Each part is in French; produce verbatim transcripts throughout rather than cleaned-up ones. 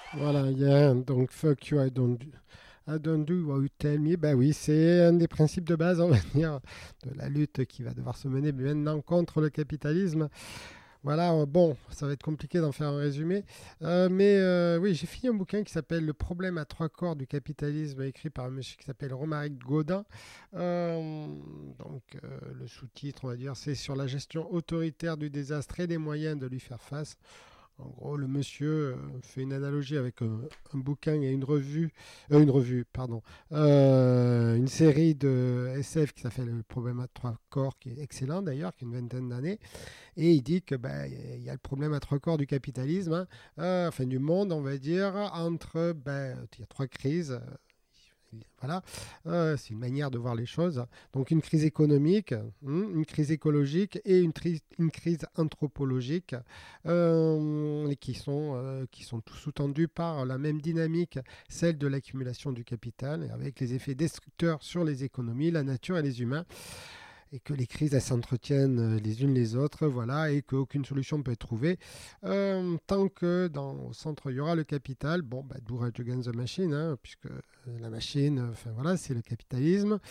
Voilà, il y a un, donc fuck you, I don't do, I don't do what you tell me. Ben oui, c'est un des principes de base, on va dire, de la lutte qui va devoir se mener maintenant contre le capitalisme. Voilà, euh, bon, ça va être compliqué d'en faire un résumé. Euh, mais euh, oui, j'ai fini un bouquin qui s'appelle Le problème à trois corps du capitalisme, écrit par un monsieur qui s'appelle Romaric Gaudin. Euh, donc, euh, le sous-titre, on va dire, c'est sur la gestion autoritaire du désastre et les moyens de lui faire face. En gros, le monsieur euh, fait une analogie avec un, un bouquin et une revue, euh, une revue, pardon, euh, une série de S F qui s'appelle Le problème à trois corps, qui est excellent d'ailleurs, qui a une vingtaine d'années. Et il dit que ben, il y a le problème à trois corps du capitalisme, hein, euh, enfin du monde, on va dire, entre ben, il y a trois crises. euh, Voilà, Euh, c'est une manière de voir les choses. Donc une crise économique, hein, une crise écologique et une, tri- une crise anthropologique euh, et qui sont, euh, qui sont tous sous-tendus par la même dynamique, celle de l'accumulation du capital, avec les effets destructeurs sur les économies, la nature et les humains, et que les crises elles s'entretiennent euh, les unes les autres, voilà, et qu'aucune solution peut être trouvée euh, tant que dans au centre il y aura le capital. Bon, bah, d'où Rage Against the Machine, hein, puisque euh, la machine, enfin voilà, c'est le capitalisme.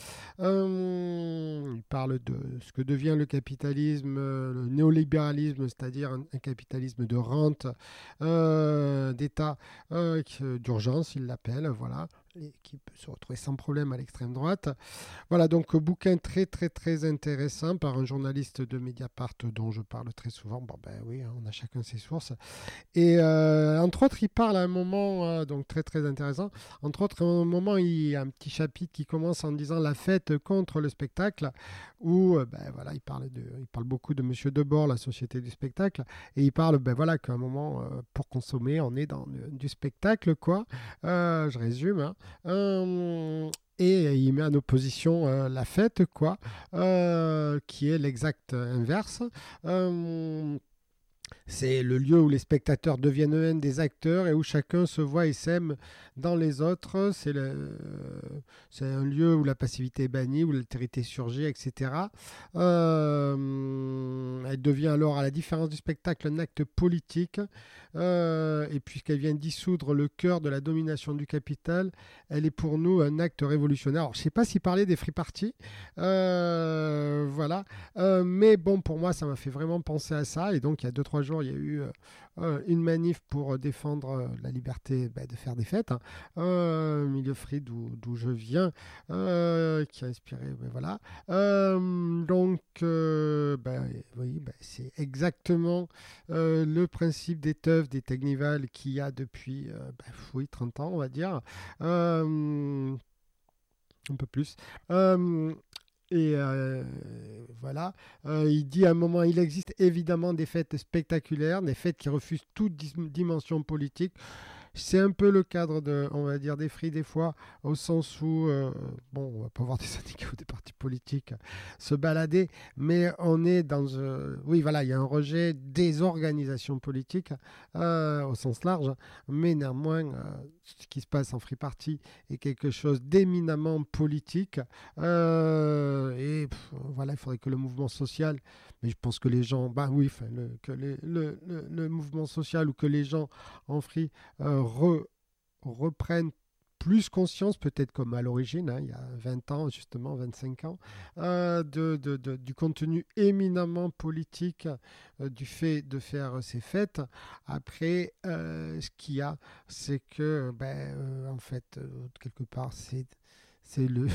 Euh, il parle de ce que devient le capitalisme, euh, le néolibéralisme, c'est-à-dire un, un capitalisme de rente, euh, d'État, euh, d'urgence, il l'appelle, voilà, et qui peut se retrouver sans problème à l'extrême droite. Voilà, donc euh, bouquin très très très intéressant par un journaliste de Mediapart dont je parle très souvent. Bon ben oui, hein, on a chacun ses sources. Et euh, entre autres, il parle à un moment, euh, donc très très intéressant, entre autres, à un moment, il y a un petit chapitre qui commence en disant la fête contre le spectacle, où euh, ben, voilà, il parle, de, il parle beaucoup de Monsieur Debord, la société du spectacle, et il parle ben, voilà, qu'à un moment, euh, pour consommer, on est dans le- du spectacle, quoi. Euh, je résume. Hein. Euh, et il met en opposition euh, la fête, quoi, euh, qui est l'exact inverse. Euh, c'est le lieu où les spectateurs deviennent eux-mêmes des acteurs et où chacun se voit et s'aime dans les autres. C'est, le, c'est un lieu où la passivité est bannie, où l'altérité surgit, et cetera. Euh, elle devient alors, à la différence du spectacle, un acte politique. Euh, et puisqu'elle vient dissoudre le cœur de la domination du capital, elle est pour nous un acte révolutionnaire. Alors, je ne sais pas s'il parlait des free parties. Euh, voilà. Euh, mais bon, pour moi, ça m'a fait vraiment penser à ça. Et donc, il y a deux trois jours, il y a eu euh, une manif pour défendre euh, la liberté bah, de faire des fêtes. Hein. Euh, milieu free d'où, d'où je viens, euh, qui a inspiré, ben voilà. Euh, donc, euh, bah, oui, bah, c'est exactement euh, le principe des teufs, des technivals qu'il y a depuis euh, bah, oui, trente ans, on va dire. Euh, un peu plus. Euh, et euh, voilà, Euh, il dit à un moment, il existe évidemment des fêtes spectaculaires, des fêtes qui refusent toute dis- dimension politique. C'est un peu le cadre de, on va dire, des fris des fois, au sens où, euh, bon, on va pas voir des syndicats ou des partis politiques se balader, mais on est dans, euh, oui, voilà, il y a un rejet des organisations politiques euh, au sens large, mais néanmoins, euh, ce qui se passe en free party est quelque chose d'éminemment politique. Euh, et pff, voilà, il faudrait que le mouvement social, mais je pense que les gens, bah oui, enfin, le, que les- le, le, le mouvement social ou que les gens en free euh, re- reprennent plus conscience, peut-être comme à l'origine, hein, il y a vingt ans, justement, vingt-cinq ans, euh, de, de- de- du contenu éminemment politique euh, du fait de faire ces fêtes. Après, euh, ce qu'il y a, c'est que, ben, euh, en fait, euh, quelque part, c'est, c'est le,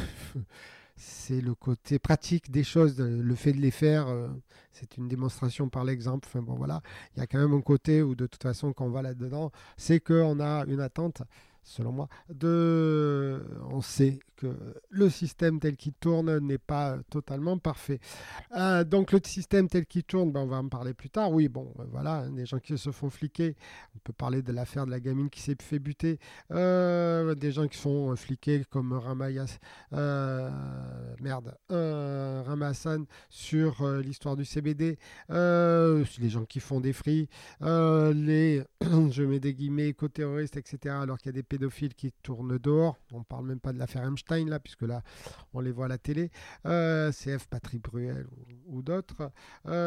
c'est le côté pratique des choses, le fait de les faire, euh, c'est une démonstration par l'exemple. Enfin bon, voilà, il y a quand même un côté où de toute façon, quand on va là-dedans, c'est qu'on a une attente, selon moi, de, on sait que le système tel qu'il tourne n'est pas totalement parfait. Euh, donc le système tel qu'il tourne, ben, on va en parler plus tard. Oui, bon, euh, voilà, hein, des gens qui se font fliquer. On peut parler de l'affaire de la gamine qui s'est fait buter. Euh, des gens qui sont euh, fliqués comme Ramayas, euh, merde, euh, Ramassan sur euh, l'histoire du C B D. Euh, les gens qui font des fris, euh, les, je mets des guillemets, éco-terroristes, et cetera. Alors qu'il y a des pédophiles qui tournent dehors. On parle même pas de l'affaire Epstein là, puisque là, on les voit à la télé. Euh, C F Patrick Bruel ou, ou d'autres.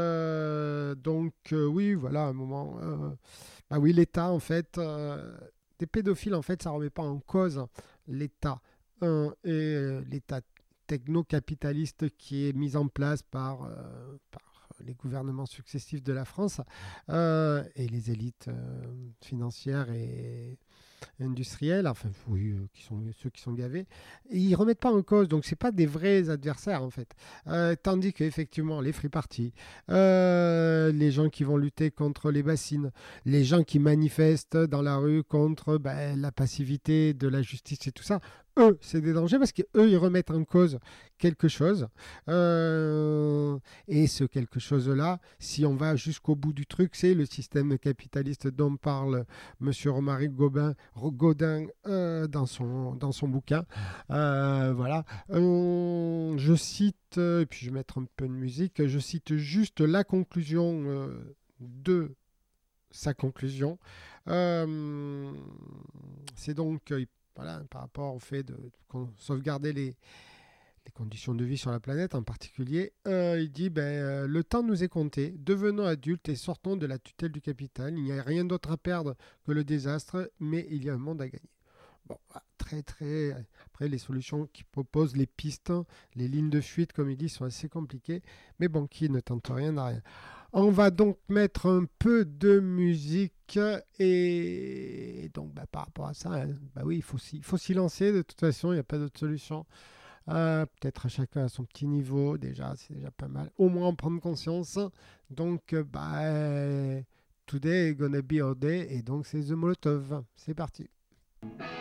Euh, donc euh, oui, voilà, un moment. Euh, bah oui, l'État, en fait, euh, des pédophiles, en fait, ça ne remet pas en cause l'État un, et euh, l'État techno-capitaliste qui est mis en place par, euh, par les gouvernements successifs de la France euh, et les élites euh, financières et industriels, enfin oui, euh, qui sont ceux qui sont gavés, et ils remettent pas en cause, donc c'est pas des vrais adversaires en fait. Euh, tandis qu'effectivement les free parties, euh, les gens qui vont lutter contre les bassines, les gens qui manifestent dans la rue contre ben, la passivité de la justice et tout ça, eux, c'est des dangers parce qu'eux, ils remettent en cause quelque chose. Euh, et ce quelque chose-là, si on va jusqu'au bout du truc, c'est le système capitaliste dont parle Monsieur Romaric Gaudin, Gaudin euh, dans, son, dans son bouquin. Euh, voilà. Euh, je cite, euh, et puis je vais mettre un peu de musique, je cite juste la conclusion euh, de sa conclusion. Euh, c'est donc, euh, voilà, par rapport au fait de, de sauvegarder les, les conditions de vie sur la planète en particulier, euh, il dit ben, euh, le temps nous est compté, devenons adultes et sortons de la tutelle du capital. Il n'y a rien d'autre à perdre que le désastre, mais il y a un monde à gagner. Bon, très très. Après, les solutions qu'il propose, les pistes, les lignes de fuite, comme il dit, sont assez compliquées. Mais bon, qui ne tente rien n'a rien. On va donc mettre un peu de musique et donc bah, par rapport à ça, hein, bah oui, il faut, il faut s'y lancer. De toute façon, il n'y a pas d'autre solution. Euh, peut-être à chacun à son petit niveau, déjà, c'est déjà pas mal. Au moins en prendre conscience. Donc, euh, bah, today gonna be our day. Et donc, c'est The Molotov. C'est parti.